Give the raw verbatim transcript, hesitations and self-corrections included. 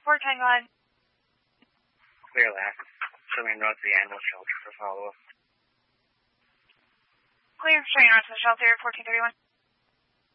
four Tango line. Clear last. Showing road to the animal shelter for follow-up. Clear, showing road to the shelter, fourteen thirty-one.